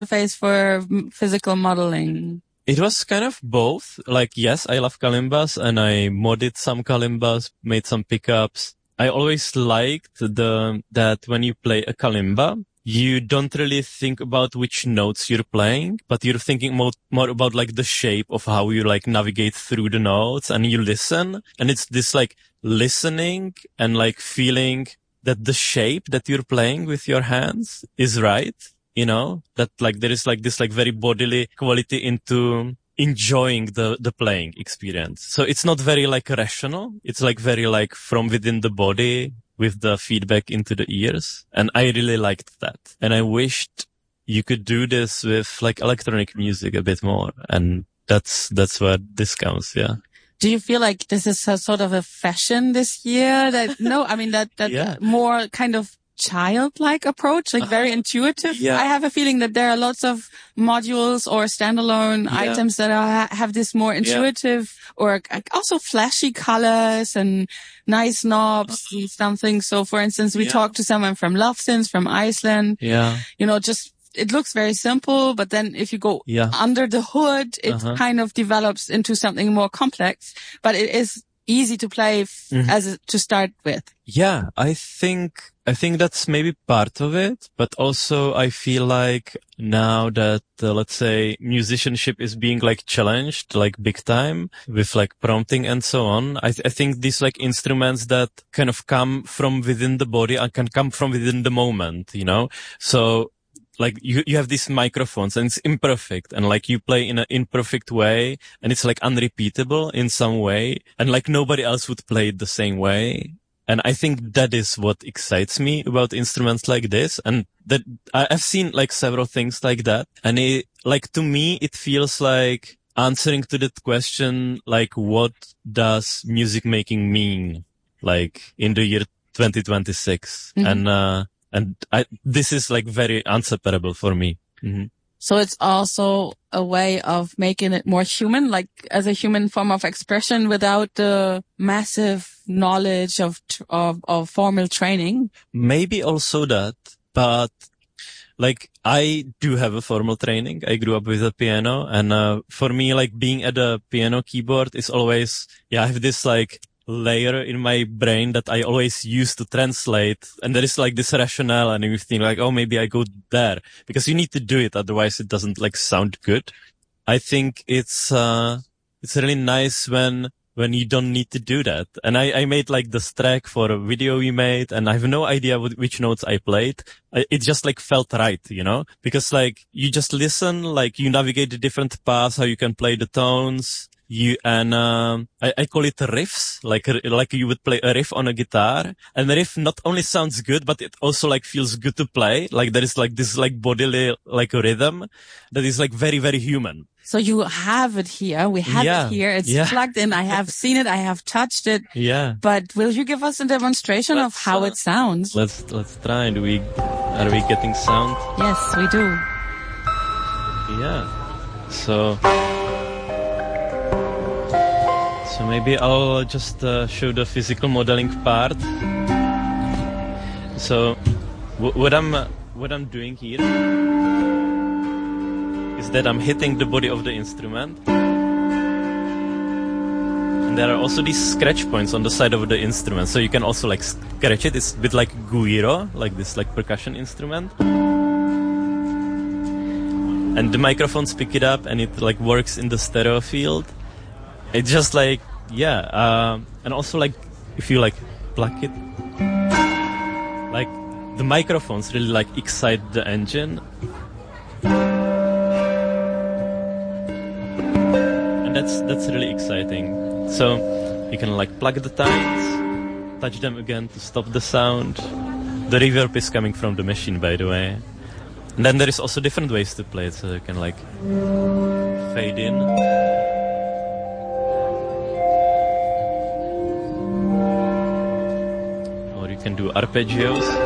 face for physical modeling? It was kind of both. Like, yes, I love kalimbas and I modded some kalimbas, made some pickups. I always liked that when you play a kalimba, you don't really think about which notes you're playing, but you're thinking more about like the shape of how you like navigate through the notes, and you listen, and it's this like listening and like feeling that the shape that you're playing with your hands is right, you know, that like there is like this like very bodily quality into enjoying the playing experience. So it's not very like rational. It's like very like from within the body, with the feedback into the ears. And I really liked that. And I wished you could do this with like electronic music a bit more. And that's where this comes. Yeah. Do you feel like this is a sort of a fashion this year that more kind of childlike approach, like very intuitive? Yeah. I have a feeling that there are lots of modules or standalone items that have this more intuitive or also flashy colors and nice knobs and something. So for instance, we talked to someone from Lovesins from Iceland. Yeah. You know, just it looks very simple, but then if you go under the hood, it kind of develops into something more complex, but it is easy to play to start with. Yeah, I think that's maybe part of it, but also I feel like now that, let's say, musicianship is being like challenged, like big time with like prompting and so on. I think these like instruments that kind of come from within the body and can come from within the moment, you know? So, like you have these microphones and it's imperfect and like you play in an imperfect way and it's like unrepeatable in some way and like nobody else would play it the same way. And I think that is what excites me about instruments like this. And that I've seen like several things like that. And it, like to me, it feels like answering to that question, like what does music making mean? Like in the year 2026. And this is like very unseparable for me. Mm-hmm. So it's also a way of making it more human, like as a human form of expression without the massive knowledge of formal training. Maybe also that, but like I do have a formal training. I grew up with a piano and, for me, like being at a piano keyboard is always, I have this like layer in my brain that I always use to translate. And there is like this rationale and you think like, oh, maybe I go there because you need to do it. Otherwise it doesn't like sound good. I think it's really nice when you don't need to do that. And I made like this track for a video we made and I have no idea which notes I played. It just like felt right, you know, because like you just listen, like you navigate the different paths, how you can play the tones. I call it riffs, like you would play a riff on a guitar, and the riff not only sounds good, but it also like feels good to play. Like there is like this like bodily, like a rhythm that is like very, very human. So you have it here. We have it here. It's plugged in. I have seen it. I have touched it. Yeah. But will you give us a demonstration of how it sounds? Let's try. Are we getting sound? Yes, we do. Yeah. So maybe I'll just show the physical modeling part. So what I'm doing here is that I'm hitting the body of the instrument. And there are also these scratch points on the side of the instrument. So you can also like scratch it. It's a bit like guiro, like this like percussion instrument. And the microphones pick it up and it like works in the stereo field. It's just like, and also like, if you like pluck it, like the microphones really like excite the engine. And that's really exciting. So you can like plug the tines, touch them again to stop the sound. The reverb is coming from the machine, by the way. And then there is also different ways to play it. So you can like fade in. Can do arpeggios.